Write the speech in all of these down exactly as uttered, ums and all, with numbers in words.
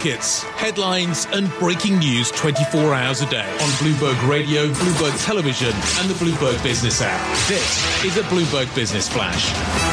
markets, headlines and breaking news twenty-four hours a day on Bloomberg Radio, Bloomberg Television and the Bloomberg Business app. This is a Bloomberg Business Flash.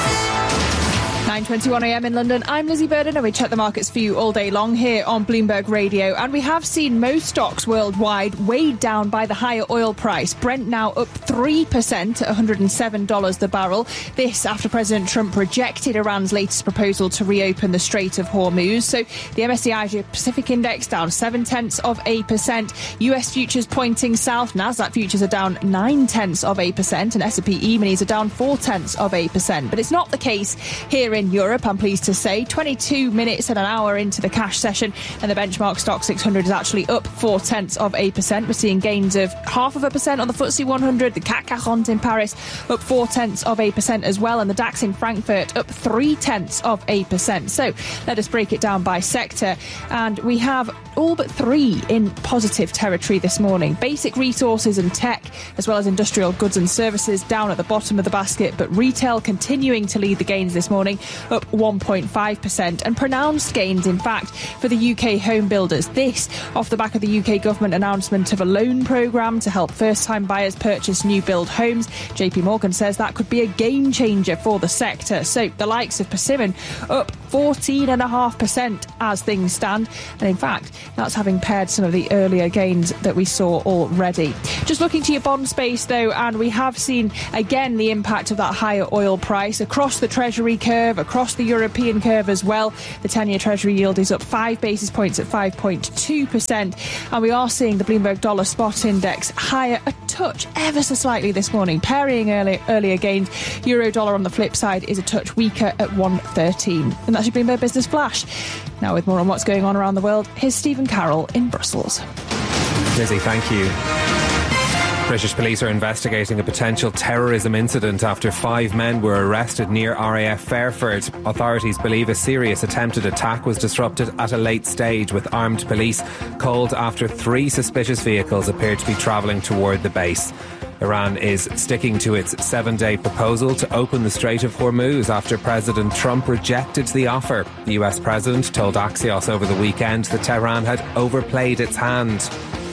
nine twenty-one a m in London. I'm Lizzie Burden and we check the markets for you all day long here on Bloomberg Radio. And we have seen most stocks worldwide weighed down by the higher oil price. Brent now up three percent at one hundred seven dollars the barrel. This after President Trump rejected Iran's latest proposal to reopen the Strait of Hormuz. So the M S C I Asia Pacific Index down seven tenths of a percent. U S futures pointing south. Nasdaq futures are down nine tenths of a percent and S and P E-minis are down four tenths of a percent. But it's not the case here in Europe, I'm pleased to say. twenty-two minutes and an hour into the cash session and the benchmark stock six hundred is actually up four tenths of a percent. We're seeing gains of half of a percent on the F T S E one hundred, the C A C quarante in Paris up four tenths of a percent as well, and the DAX in Frankfurt up three tenths of a percent. So let us break it down by sector, and we have all but three in positive territory this morning. Basic resources and tech, as well as industrial goods and services, down at the bottom of the basket, but retail continuing to lead the gains this morning, up one point five percent, and pronounced gains, in fact, for the U K home builders. This off the back of the U K government announcement of a loan programme to help first-time buyers purchase new build homes. J P Morgan says that could be a game changer for the sector. So the likes of Persimmon up fourteen point five percent as things stand, and in fact that's having paired some of the earlier gains that we saw already. Just looking to your bond space though, and we have seen again the impact of that higher oil price across the Treasury curve, across the European curve as well. The ten-year Treasury yield is up five basis points at five point two percent, and we are seeing the Bloomberg Dollar Spot Index higher a touch ever so slightly this morning, parrying early, earlier gains. Euro dollar on the flip side is a touch weaker at one thirteen. And that's your Bloomberg Business Flash. Now with more on what's going on around the world, here's Stephen Carroll in Brussels. Lizzie, thank you. British police are investigating a potential terrorism incident after five men were arrested near R A F Fairford. Authorities believe a serious attempted attack was disrupted at a late stage, with armed police called after three suspicious vehicles appeared to be travelling toward the base. Iran is sticking to its seven-day proposal to open the Strait of Hormuz after President Trump rejected the offer. The U S president told Axios over the weekend that Tehran had overplayed its hand.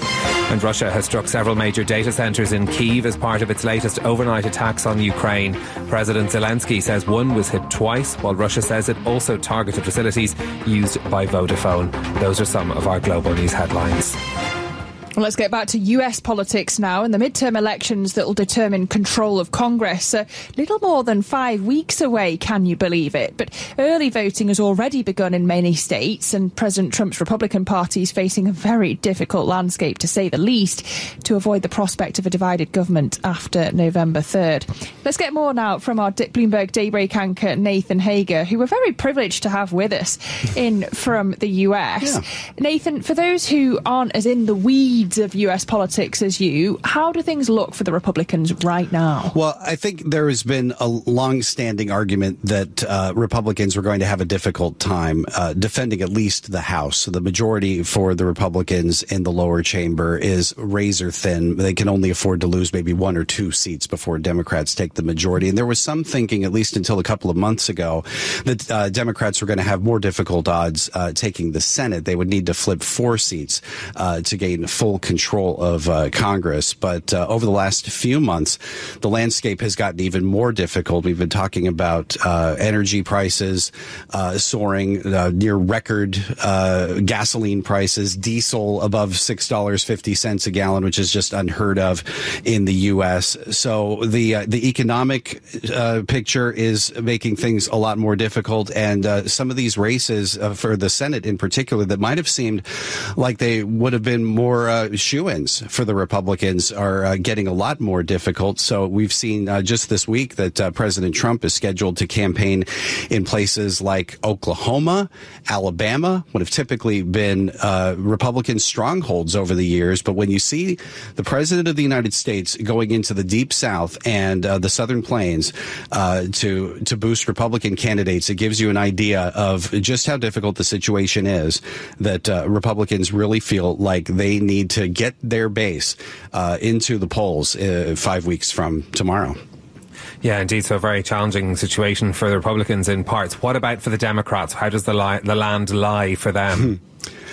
And Russia has struck several major data centres in Kyiv as part of its latest overnight attacks on Ukraine. President Zelensky says one was hit twice, while Russia says it also targeted facilities used by Vodafone. Those are some of our global news headlines. Well, let's get back to U S politics now, and the midterm elections that will determine control of Congress. A little more than five weeks away, can you believe it? But early voting has already begun in many states, and President Trump's Republican Party is facing a very difficult landscape, to say the least, to avoid the prospect of a divided government after November third. Let's get more now from our Bloomberg Daybreak anchor, Nathan Hager, who we're very privileged to have with us in from the U S. Yeah. Nathan, for those who aren't as in the weeds of U S politics as you, how do things look for the Republicans right now? Well, I think there has been a long-standing argument that uh, Republicans were going to have a difficult time uh, defending at least the House. So the majority for the Republicans in the lower chamber is razor thin. They can only afford to lose maybe one or two seats before Democrats take the majority. And there was some thinking, at least until a couple of months ago, that uh, Democrats were going to have more difficult odds uh, taking the Senate. They would need to flip four seats uh, to gain full control of uh, Congress. But uh, over the last few months, the landscape has gotten even more difficult. We've been talking about uh, energy prices uh, soaring uh, near record uh, gasoline prices, diesel above six dollars and fifty cents a gallon, which is just unheard of in the U S. So the uh, the economic uh, picture is making things a lot more difficult. And uh, some of these races uh, for the Senate in particular that might have seemed like they would have been more uh, shoo-ins for the Republicans are uh, getting a lot more difficult. So we've seen uh, just this week that uh, President Trump is scheduled to campaign in places like Oklahoma, Alabama, what have typically been uh, Republican strongholds over the years. But when you see the President of the United States going into the Deep South and uh, the Southern Plains uh, to to boost Republican candidates, it gives you an idea of just how difficult the situation is, that uh, Republicans really feel like they need to get their base uh, into the polls uh, five weeks from tomorrow. Yeah, indeed. So a very challenging situation for the Republicans in parts. What about for the Democrats? How does the, li- the land lie for them?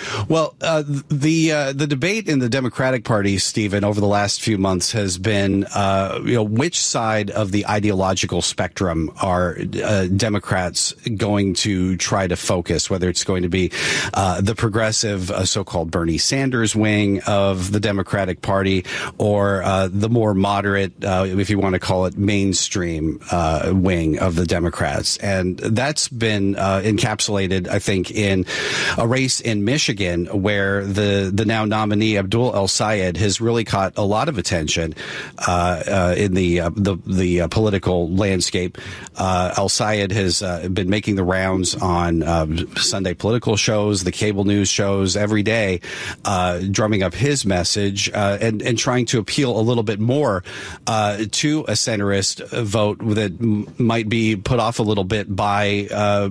Well, uh, the uh, the debate in the Democratic Party, Stephen, over the last few months has been, uh, you know, which side of the ideological spectrum are uh, Democrats going to try to focus, whether it's going to be uh, the progressive uh, so-called Bernie Sanders wing of the Democratic Party or uh, the more moderate, uh, if you want to call it mainstream uh, wing of the Democrats. And that's been uh, encapsulated, I think, in a race in Michigan where the, the now nominee Abdul El-Sayed has really caught a lot of attention uh, uh, in the uh, the, the uh, political landscape. Uh, El-Sayed has uh, been making the rounds on uh, Sunday political shows, the cable news shows every day, uh, drumming up his message uh, and, and trying to appeal a little bit more uh, to a centrist vote that m- might be put off a little bit by uh,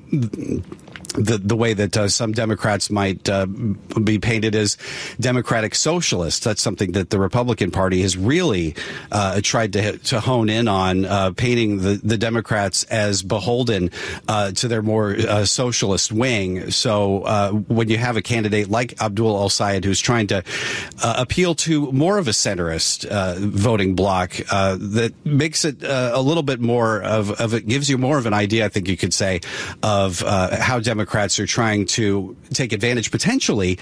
the the way that uh, some Democrats might uh, be painted as democratic socialists. That's something that the Republican Party has really uh, tried to to hone in on, uh, painting the, the Democrats as beholden uh, to their more uh, socialist wing. So uh, when you have a candidate like Abdul El-Sayed who's trying to uh, appeal to more of a centrist uh, voting bloc, uh, that makes it uh, a little bit more of, of it gives you more of an idea, I think you could say, of uh, how Democrats Democrats are trying to take advantage potentially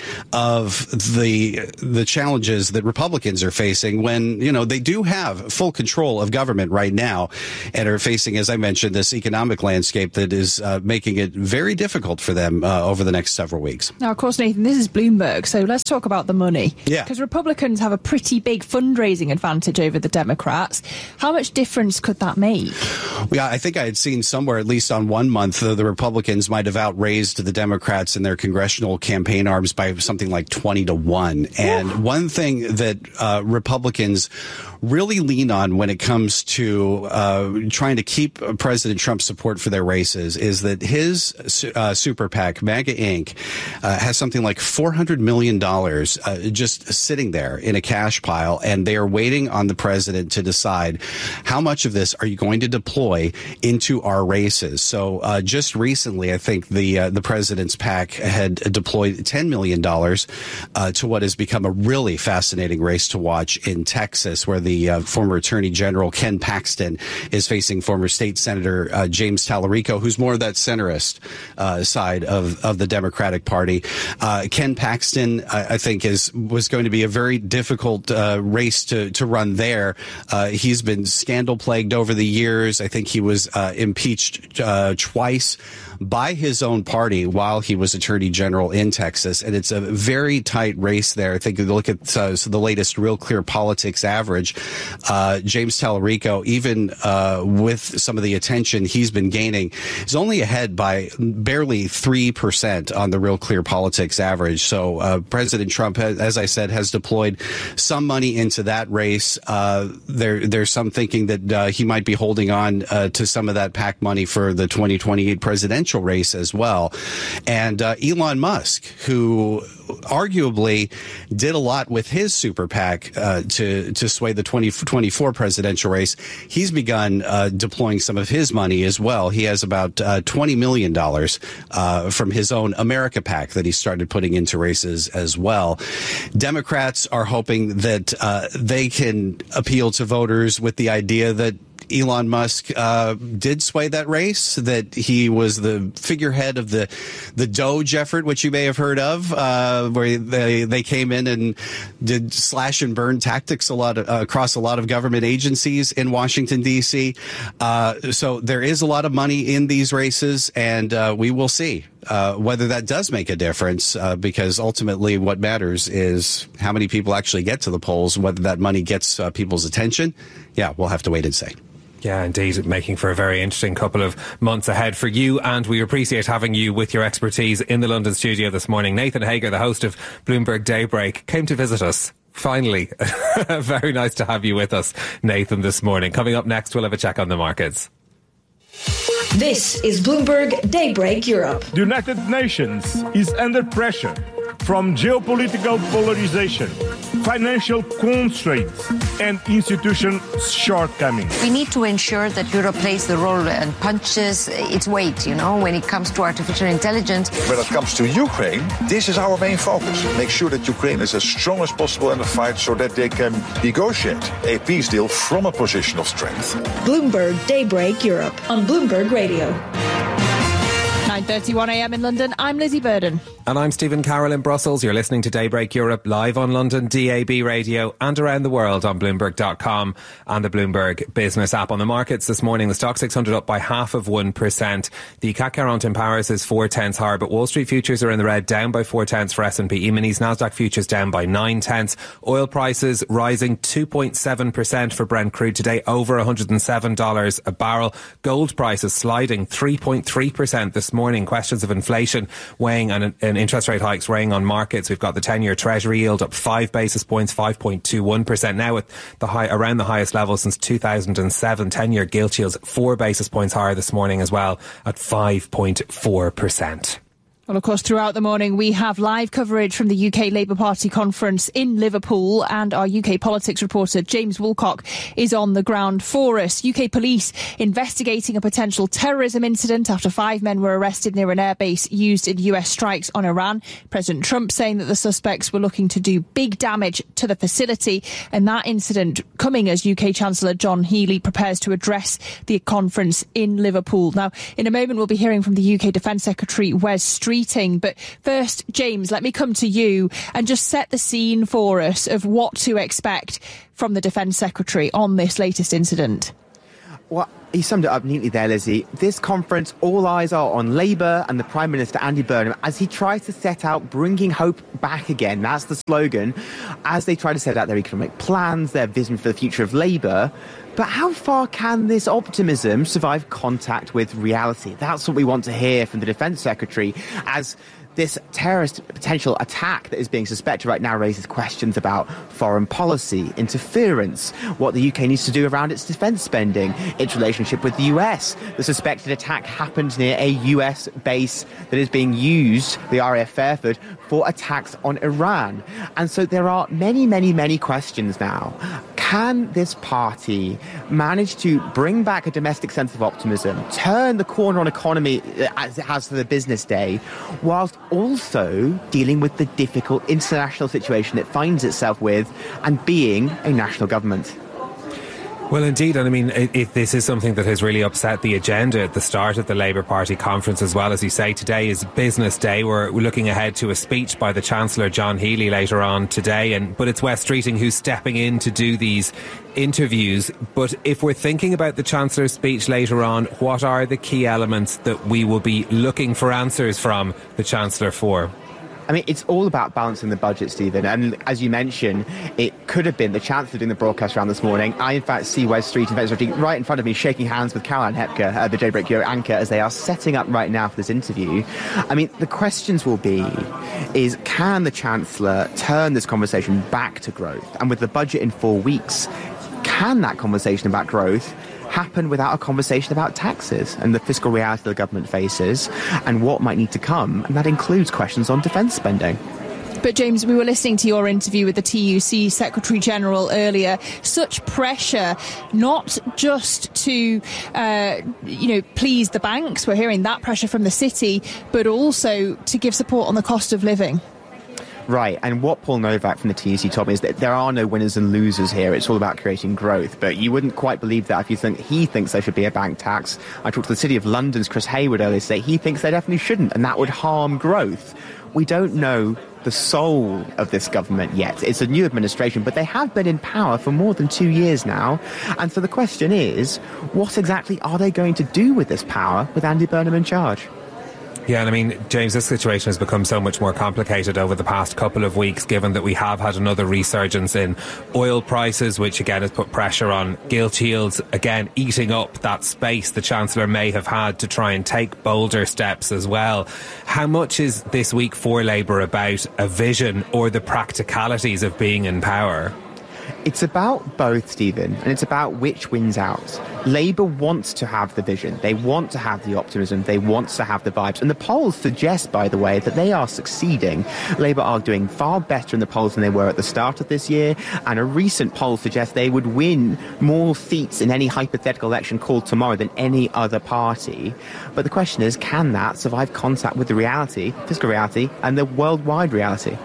of the the challenges that Republicans are facing when, you know, they do have full control of government right now and are facing, as I mentioned, this economic landscape that is uh, making it very difficult for them uh, over the next several weeks. Now, of course, Nathan, this is Bloomberg, so let's talk about the money. Yeah. Because Republicans have a pretty big fundraising advantage over the Democrats. How much difference could that make? Yeah, I think I had seen somewhere, at least on one month, uh, the Republicans might have outraised the Democrats in their congressional campaign arms by something like twenty to one. And Ooh. One thing that uh, Republicans really lean on when it comes to uh, trying to keep President Trump's support for their races is that his uh, super PAC, MAGA Incorporated, uh, has something like four hundred million dollars uh, just sitting there in a cash pile, and they are waiting on the president to decide how much of this are you going to deploy into our races. So uh, just recently, I think the uh, the president's PAC had deployed ten million dollars uh, to what has become a really fascinating race to watch in Texas, where the The uh, former Attorney General Ken Paxton is facing former State Senator uh, James Tallarico, who's more of that centrist uh, side of, of the Democratic Party. Uh, Ken Paxton, I, I think, is was going to be a very difficult uh, race to, to run there. Uh, he's been scandal plagued over the years. I think he was uh, impeached uh, twice by his own party while he was Attorney General in Texas. And it's a very tight race there. I think if you look at uh, so the latest Real Clear Politics average, uh, James Tallarico, even uh, with some of the attention he's been gaining, is only ahead by barely three percent on the Real Clear Politics average. So uh, President Trump, has, as I said, has deployed some money into that race. Uh, there, there's some thinking that uh, he might be holding on uh, to some of that PAC money for the twenty twenty-eight presidential race as well. And uh, Elon Musk, who arguably did a lot with his super PAC uh, to to sway the twenty twenty-four presidential race, he's begun uh, deploying some of his money as well. He has about uh, twenty million dollars uh, from his own America PAC that he started putting into races as well. Democrats are hoping that uh, they can appeal to voters with the idea that Elon Musk uh, did sway that race, that he was the figurehead of the the Doge effort, which you may have heard of, uh, where they they came in and did slash and burn tactics a lot of, uh, across a lot of government agencies in Washington, D C. Uh, so there is a lot of money in these races, and uh, we will see uh, whether that does make a difference, uh, because ultimately what matters is how many people actually get to the polls, whether that money gets uh, people's attention. Yeah, we'll have to wait and see. Yeah, indeed, making for a very interesting couple of months ahead for you, and we appreciate having you with your expertise in the London studio this morning. Nathan Hager, the host of Bloomberg Daybreak, came to visit us. Finally. Very nice to have you with us, Nathan, this morning. Coming up next, we'll have a check on the markets. This is Bloomberg Daybreak Europe. The United Nations is under pressure from geopolitical polarization financial constraints and institution shortcomings. We need to ensure that Europe plays the role and punches its weight, you know, when it comes to artificial intelligence. When it comes to Ukraine, this is our main focus. Make sure that Ukraine is as strong as possible in the fight so that they can negotiate a peace deal from a position of strength. Bloomberg Daybreak Europe on Bloomberg Radio. nine thirty-one a m in London, I'm Lizzie Burden. And I'm Stephen Carroll in Brussels. You're listening to Daybreak Europe live on London D A B radio and around the world on Bloomberg dot com and the Bloomberg Business app. On the markets this morning, the Stock six hundred up by half of one percent. The C A C quarante in Paris is four tenths higher, but Wall Street futures are in the red, down by four tenths for S and P E-minis. Nasdaq futures down by nine tenths. Oil prices rising two point seven percent for Brent crude today, over one hundred seven dollars a barrel. Gold prices sliding three point three percent this morning. Questions of inflation weighing and an interest rate hikes weighing on markets. We've got the ten-year Treasury yield up five basis points, five point two one percent, now at the high, around the highest level since two thousand seven. ten-year gilt yields four basis points higher this morning as well at five point four percent. Well, of course, throughout the morning, we have live coverage from the U K Labour Party conference in Liverpool, and our U K politics reporter, James Woolcock, is on the ground for us. U K police investigating a potential terrorism incident after five men were arrested near an airbase used in U S strikes on Iran. President Trump saying that the suspects were looking to do big damage to the facility, and that incident coming as U K Chancellor John Healey prepares to address the conference in Liverpool. Now, in a moment, we'll be hearing from the U K Defence Secretary, Wes Streeting. But first, James, let me come to you and just set the scene for us of what to expect from the Defence Secretary on this latest incident. Well, you summed it up neatly there, Lizzie. This conference, all eyes are on Labour and the Prime Minister, Andy Burnham, as he tries to set out bringing hope back again. That's the slogan. As they try to set out their economic plans, their vision for the future of Labour. But how far can this optimism survive contact with reality? That's what we want to hear from the Defence Secretary, as this terrorist potential attack that is being suspected right now raises questions about foreign policy, interference, what the U K needs to do around its defence spending, its relationship with the U S. The suspected attack happened near a U S base that is being used, the R A F Fairford, for attacks on Iran. And so there are many, many, many questions now. Can this party manage to bring back a domestic sense of optimism, turn the corner on economy as it has for the business day, whilst also dealing with the difficult international situation it finds itself with and being a national government? Well, indeed, and I mean, it, it, this is something that has really upset the agenda at the start of the Labour Party conference as well. As you say, today is business day. We're, we're looking ahead to a speech by the Chancellor, John Healey, later on today. And but it's Wes Streeting who's stepping in to do these interviews. But if we're thinking about the Chancellor's speech later on, what are the key elements that we will be looking for answers from the Chancellor for? I mean, it's all about balancing the budget, Stephen. And as you mentioned, it could have been the Chancellor doing the broadcast round this morning. I, in fact, see Wes Streeting right in front of me, shaking hands with Caroline Hepker, uh, the Daybreak Euro anchor, as they are setting up right now for this interview. I mean, the questions will be, is can the Chancellor turn this conversation back to growth? And with the budget in four weeks, can that conversation about growth happen without a conversation about taxes and the fiscal reality the government faces and what might need to come? And that includes questions on defence spending. But James, we were listening to your interview with the T U C Secretary General earlier. Such pressure, not just to, uh, you know, please the banks. We're hearing that pressure from the city, but also to give support on the cost of living. Right, and what Paul Novak from the T U C told me is that there are no winners and losers here. It's all about creating growth. But you wouldn't quite believe that if you think he thinks there should be a bank tax. I talked to the City of London's Chris Hayward earlier today. He thinks there definitely shouldn't, and that would harm growth. We don't know the soul of this government yet. It's a new administration, but they have been in power for more than two years now. And so the question is, what exactly are they going to do with this power with Andy Burnham in charge? Yeah, and I mean, James, this situation has become so much more complicated over the past couple of weeks, given that we have had another resurgence in oil prices, which again has put pressure on gilt yields, again eating up that space the Chancellor may have had to try and take bolder steps as well. How much is this week for Labour about a vision or the practicalities of being in power? It's about both, Stephen, and it's about which wins out. Labour wants to have the vision. They want to have the optimism. They want to have the vibes. And the polls suggest, by the way, that they are succeeding. Labour are doing far better in the polls than they were at the start of this year. And a recent poll suggests they would win more seats in any hypothetical election called tomorrow than any other party. But the question is, can that survive contact with the reality, physical reality, and the worldwide reality?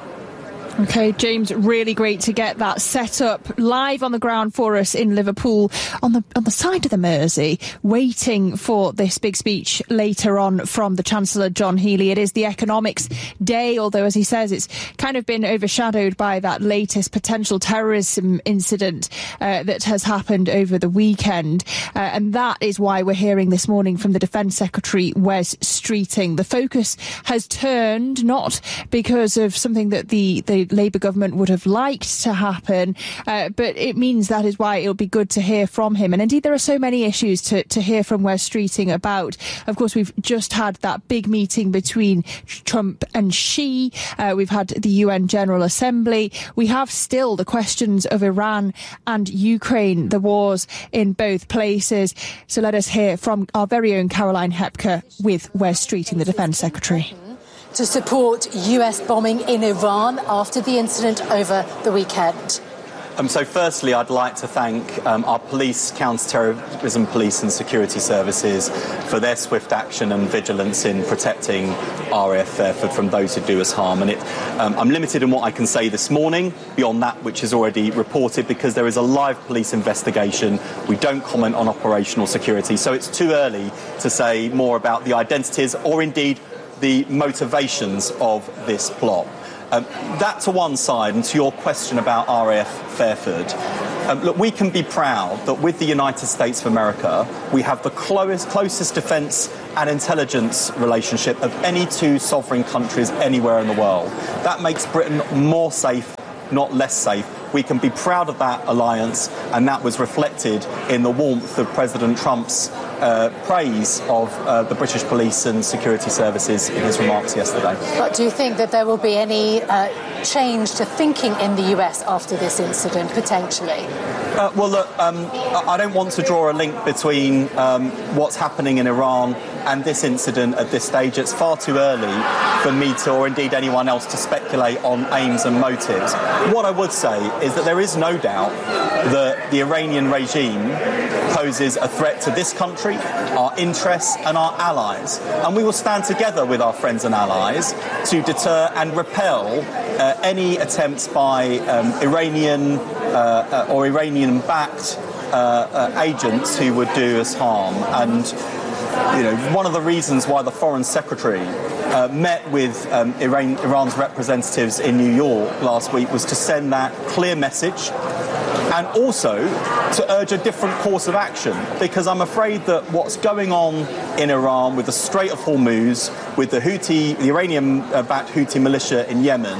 OK, James, really great to get that set up live on the ground for us in Liverpool, on the on the side of the Mersey, waiting for this big speech later on from the Chancellor, John Healey. It is the Economics Day, although, as he says, it's kind of been overshadowed by that latest potential terrorism incident uh, that has happened over the weekend. Uh, and that is why we're hearing this morning from the Defence Secretary, Wes Streeting. The focus has turned, not because of something that the, the Labour government would have liked to happen, uh, but it means that is why it'll be good to hear from him. And indeed, there are so many issues to, to hear from Wes Streeting about. Of course, we've just had that big meeting between Trump and Xi. Uh, we've had the U N General Assembly. We have still the questions of Iran and Ukraine, the wars in both places. So let us hear from our very own Caroline Hepker with Wes Streeting, the Defence Secretary. To support U S bombing in Iran after the incident over the weekend. Um, so firstly, I'd like to thank um, our police, counter-terrorism police and security services for their swift action and vigilance in protecting R A F Fairford from those who do us harm. And it, um, I'm limited in what I can say this morning beyond that which is already reported, because there is a live police investigation. We don't comment on operational security, so it's too early to say more about the identities or indeed the motivations of this plot. Um, that to one side, and to your question about R A F Fairford, um, look, we can be proud that with the United States of America, we have the closest, closest defence and intelligence relationship of any two sovereign countries anywhere in the world. That makes Britain more safe, not less safe. We can be proud of that alliance, and that was reflected in the warmth of President Trump's uh, praise of uh, the British police and security services in his remarks yesterday. But do you think that there will be any uh, change to thinking in the U S after this incident, potentially? Uh, well, look, um, I don't want to draw a link between um, what's happening in Iran and this incident at this stage. It's far too early for me to, or indeed anyone else, to speculate on aims and motives. What I would say is that there is no doubt that the Iranian regime poses a threat to this country, our interests and our allies. And we will stand together with our friends and allies to deter and repel uh, any attempts by um, Iranian uh, uh, or Iranian-backed uh, uh, agents who would do us harm. And you know, one of the reasons why the Foreign Secretary uh, met with um, Iran, Iran's representatives in New York last week was to send that clear message, and also to urge a different course of action, because I'm afraid that what's going on in Iran with the Strait of Hormuz, with the Houthi, the Iranian-backed Houthi militia in Yemen,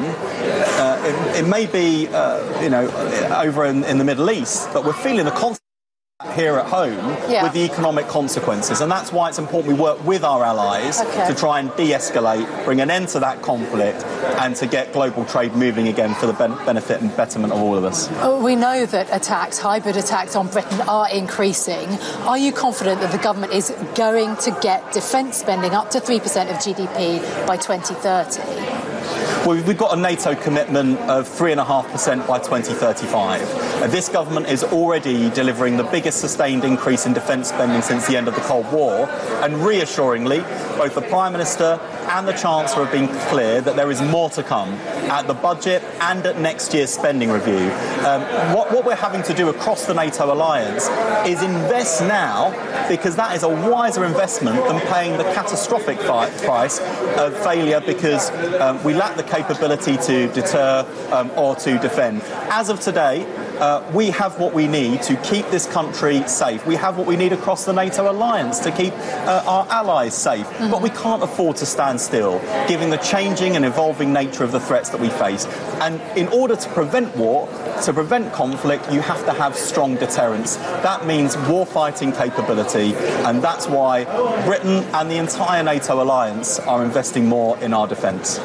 uh, it, it may be, uh, you know, over in, in the Middle East, but we're feeling the consequences here at home yeah. with the economic consequences, and that's why it's important we work with our allies okay. to try and de-escalate, bring an end to that conflict, and to get global trade moving again for the ben- benefit and betterment of all of us. We know that attacks, hybrid attacks on Britain are increasing. Are you confident that the government is going to get defence spending up to three percent of G D P by twenty thirty? Well, we've got a NATO commitment of three point five percent by twenty thirty-five. Uh, this government is already delivering the biggest sustained increase in defence spending since the end of the Cold War. And reassuringly, both the Prime Minister and the Chancellor have been clear that there is more to come at the budget and at next year's spending review. Um, what, what we're having to do across the NATO alliance is invest now, because that is a wiser investment than paying the catastrophic fi- price of failure because um, we lack the capability to deter um, or to defend. As of today, uh, we have what we need to keep this country safe. We have what we need across the NATO alliance to keep uh, our allies safe. Mm-hmm. But we can't afford to stand still, given the changing and evolving nature of the threats that we face. And in order to prevent war, to prevent conflict, you have to have strong deterrence. That means war-fighting capability, and that's why Britain and the entire NATO alliance are investing more in our defence.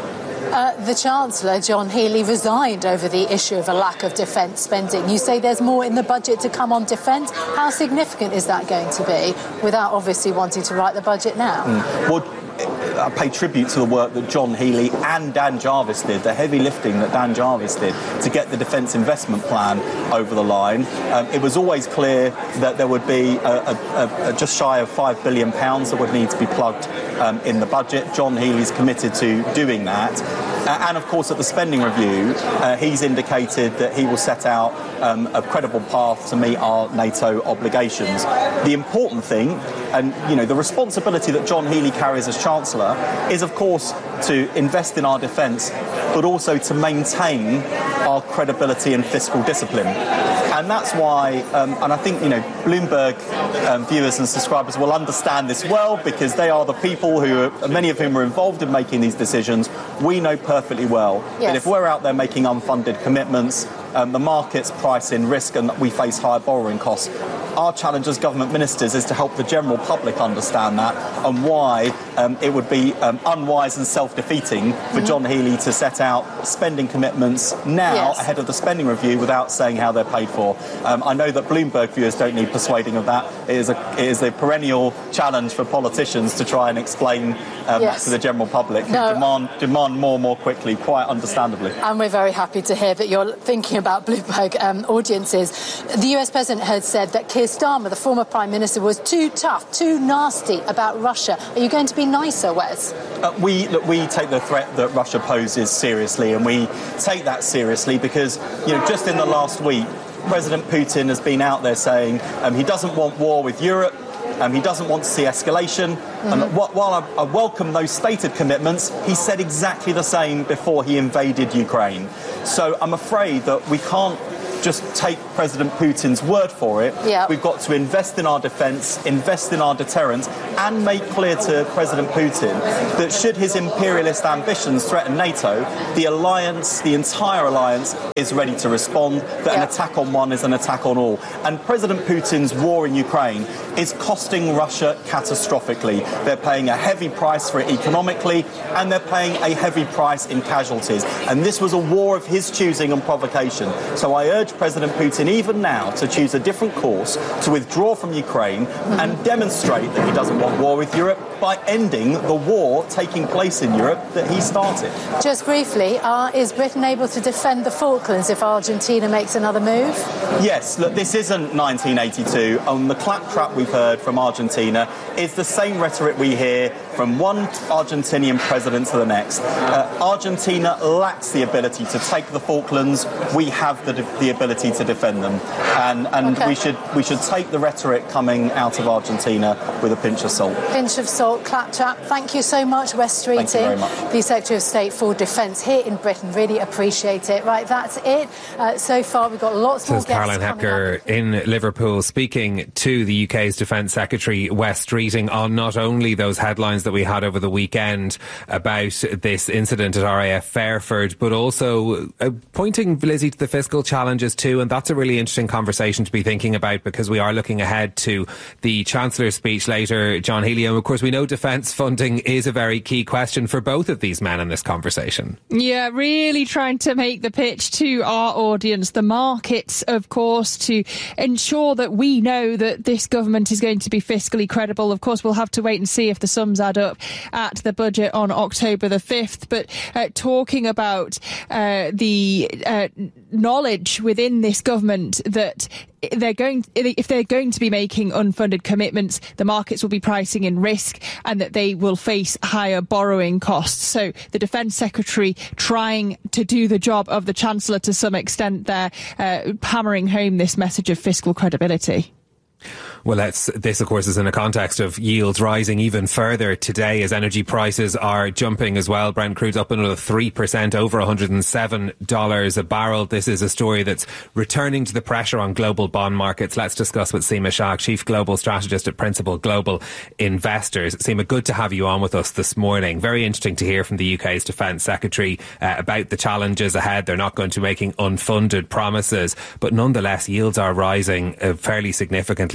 Uh, the Chancellor, John Healey, resigned over the issue of a lack of defence spending. You say there's more in the budget to come on defence. How significant is that going to be, without obviously wanting to write the budget now? Mm. Well, I pay tribute to the work that John Healey and Dan Jarvis did, the heavy lifting that Dan Jarvis did to get the Defence Investment Plan over the line. Um, it was always clear that there would be a, a, a just shy of five billion pounds that would need to be plugged um, in the budget. John Healey's committed to doing that. Uh, and, of course, at the spending review, uh, he's indicated that he will set out um, a credible path to meet our NATO obligations. The important thing, and, you know, the responsibility that John Healey carries as Chancellor is, of course, to invest in our defence, but also to maintain our credibility and fiscal discipline. And that's why, um, and I think, you know, Bloomberg um, viewers and subscribers will understand this well, because they are the people who, are, many of whom are involved in making these decisions. We know perfectly well yes. that if we're out there making unfunded commitments, um, the markets price in risk and we face higher borrowing costs. Our challenge as government ministers is to help the general public understand that and why um, it would be um, unwise and self-defeating for mm-hmm. John Healey to set out spending commitments now yes. ahead of the spending review without saying how they're paid for. Um, I know that Bloomberg viewers don't need persuading of that. It is a, it is a perennial challenge for politicians to try and explain um, yes. to the general public who no. demand, demand more more quickly, quite understandably. And we're very happy to hear that you're thinking about Bloomberg um, audiences. The U S President had said that Keir Starmer, the former Prime Minister, was too tough, too nasty about Russia. Are you going to be nicer, Wes? Uh, we look, we take the threat that Russia poses seriously, and we take that seriously because, you know, just in the last week, President Putin has been out there saying um, he doesn't want war with Europe. Um, he doesn't want to see escalation. Mm-hmm. And wh- while I, I welcome those stated commitments, he said exactly the same before he invaded Ukraine. So I'm afraid that we can't just take President Putin's word for it. Yep. We've got to invest in our defence, invest in our deterrence, and make clear to President Putin that should his imperialist ambitions threaten NATO, the alliance, the entire alliance, is ready to respond, that yep. an attack on one is an attack on all. And President Putin's war in Ukraine is costing Russia catastrophically. They're paying a heavy price for it economically, and they're paying a heavy price in casualties. And this was a war of his choosing and provocation. So I urge President Putin, even now, to choose a different course, to withdraw from Ukraine mm-hmm. and demonstrate that he doesn't want war with Europe by ending the war taking place in Europe that he started. Just briefly, uh, is Britain able to defend the Falklands if Argentina makes another move? Yes, look, this isn't nineteen eighty-two, and the claptrap we've heard from Argentina is the same rhetoric we hear from one Argentinian president to the next. Uh, Argentina lacks the ability to take the Falklands. We have the, the ability to defend them, and, and okay. we should we should take the rhetoric coming out of Argentina with a pinch of salt. Pinch of salt, claptrap. Thank you so much, Wes Streeting, the Secretary of State for Defence here in Britain. Really appreciate it. Right, that's it. Uh, so far, we've got lots more guests. Caroline Hepker in Liverpool, speaking to the U K's Defence Secretary Wes Streeting on not only those headlines that we had over the weekend about this incident at R A F Fairford, but also uh, pointing, Lizzie, to the fiscal challenges too. And that's a really interesting conversation to be thinking about, because we are looking ahead to the Chancellor's speech later, John Healey. And of course, we know defence funding is a very key question for both of these men in this conversation. Yeah, really trying to make the pitch to our audience, the markets, of course, to ensure that we know that this government is going to be fiscally credible. Of course, we'll have to wait and see if the sums add up at the budget on October the fifth. But uh, talking about uh, the uh, knowledge within this government that they're going, if they're going to be making unfunded commitments, the markets will be pricing in risk and that they will face higher borrowing costs. So the Defence Secretary trying to do the job of the Chancellor to some extent there, uh, hammering home this message of fiscal credibility. Well, that's, this, of course, is in a context of yields rising even further today as energy prices are jumping as well. Brent crude's up another three percent, over one hundred seven dollars a barrel. This is a story that's returning to the pressure on global bond markets. Let's discuss with Seema Shah, Chief Global Strategist at Principal Global Investors. Seema, good to have you on with us this morning. Very interesting to hear from the U K's Defence Secretary uh, about the challenges ahead. They're not going to be making unfunded promises, but nonetheless, yields are rising uh, fairly significantly. Another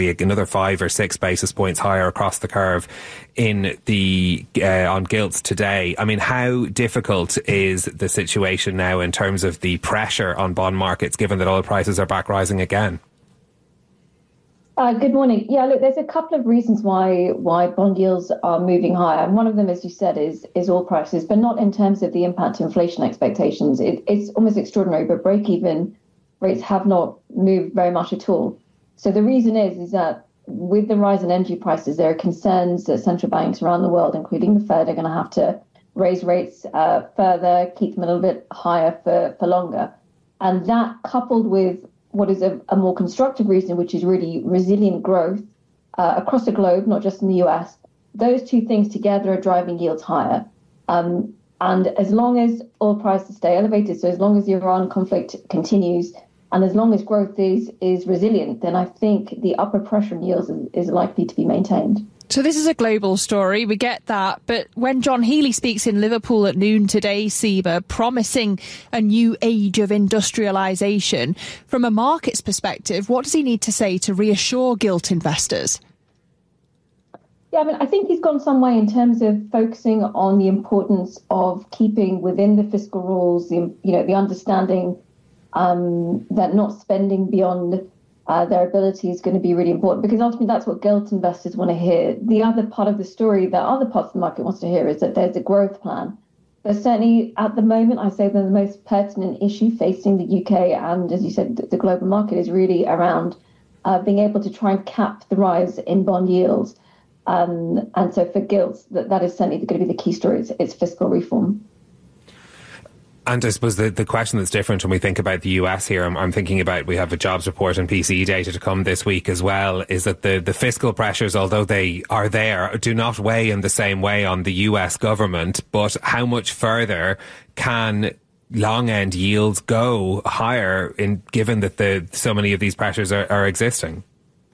another five or six basis points higher across the curve in the uh, on gilts today. I mean, how difficult is the situation now in terms of the pressure on bond markets, given that oil prices are back rising again? Uh, good morning. Yeah, look, there's a couple of reasons why why bond yields are moving higher. And one of them, as you said, is is oil prices, but not in terms of the impact of inflation expectations. It, it's almost extraordinary, but break-even rates have not moved very much at all. So the reason is, is that with the rise in energy prices, there are concerns that central banks around the world, including the Fed, are going to have to raise rates uh, further, keep them a little bit higher for, for longer. And that, coupled with what is a, a more constructive reason, which is really resilient growth uh, across the globe, not just in the U S, those two things together are driving yields higher. Um, and as long as oil prices stay elevated, so as long as the Iran conflict continues, and as long as growth is is resilient, then I think the upward pressure on yields is, is likely to be maintained. So this is a global story, we get that, but when John Healey speaks in Liverpool at noon today, Seema, promising a new age of industrialisation, from a market's perspective, what does he need to say to reassure gilt investors? Yeah, I mean, I think he's gone some way in terms of focusing on the importance of keeping within the fiscal rules, the, you know, the understanding um, that not spending beyond Uh, their ability is going to be really important, because ultimately that's what gilt investors want to hear. The other part of the story that other parts of the market wants to hear is that there's a growth plan. But certainly at the moment, I say that the most pertinent issue facing the U K and, as you said, the global market is really around uh, being able to try and cap the rise in bond yields. Um, and so for gilts, that, that is certainly going to be the key story. It's, it's fiscal reform. And I suppose the, the question that's different when we think about the U S here, I'm, I'm thinking about, we have a jobs report and P C E data to come this week as well, is that the, the fiscal pressures, although they are there, do not weigh in the same way on the U S government. But how much further can long end yields go higher, in given that the so many of these pressures are, are existing?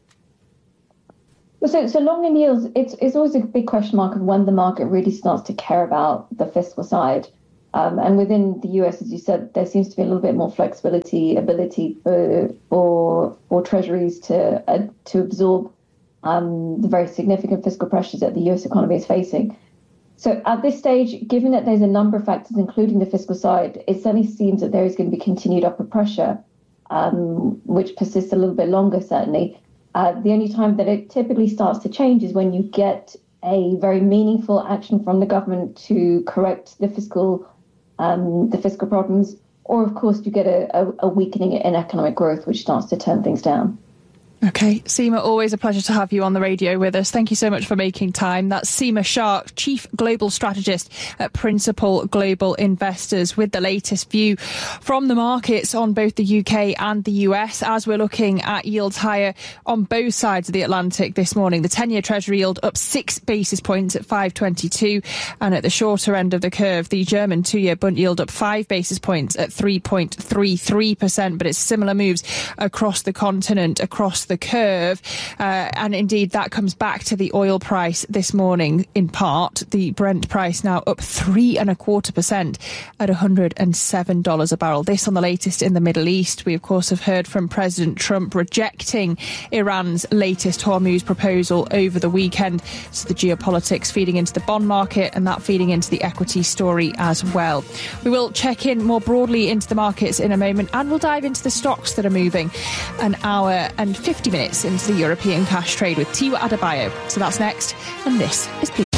So, so long end yields, it's, it's always a big question mark of when the market really starts to care about the fiscal side. Um, and within the U S, as you said, there seems to be a little bit more flexibility, ability for for, for treasuries to uh, to absorb um, the very significant fiscal pressures that the U S economy is facing. So at this stage, given that there's a number of factors, including the fiscal side, it certainly seems that there is going to be continued upward pressure, um, which persists a little bit longer, certainly. Uh, the only time that it typically starts to change is when you get a very meaningful action from the government to correct the fiscal Um, the fiscal problems, or of course you get a, a, a weakening in economic growth, which starts to turn things down. OK, Seema, always a pleasure to have you on the radio with us. Thank you so much for making time. That's Seema Shah, Chief Global Strategist at Principal Global Investors, with the latest view from the markets on both the U K and the U S, as we're looking at yields higher on both sides of the Atlantic this morning. The ten-year Treasury yield up six basis points at five twenty-two, and at the shorter end of the curve, the German two-year Bund yield up five basis points at three point three three percent. But it's similar moves across the continent, across the curve, uh, and indeed that comes back to the oil price this morning. In part, the Brent price now up three and a quarter percent at one hundred seven dollars a barrel. This on the latest in the Middle East. We of course have heard from President Trump rejecting Iran's latest Hormuz proposal over the weekend. So the geopolitics feeding into the bond market, and that feeding into the equity story as well. We will check in more broadly into the markets in a moment, and we'll dive into the stocks that are moving an hour and fifty minutes into the European cash trade with Tiwa Adebayo. So that's next, and this is Blue.